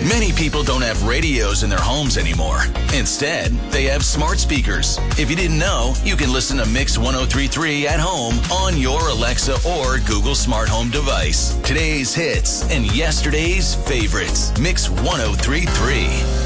Many people don't have radios in their homes anymore. Instead, they have smart speakers. If you didn't know, you can listen to Mix 103.3 at home on your Alexa or Google smart home device. Today's hits and yesterday's favorites. Mix 103.3.